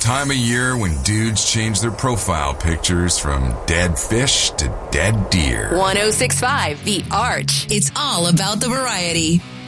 time of year when dudes change their profile pictures from dead fish to dead deer. 106.5 The Arch. It's all about the variety.